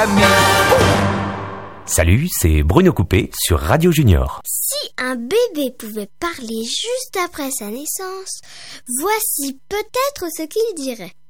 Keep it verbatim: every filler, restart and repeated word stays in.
Salut, c'est Bruno Coupé sur Radio Junior. Si un bébé pouvait parler juste après sa naissance, voici peut-être ce qu'il dirait.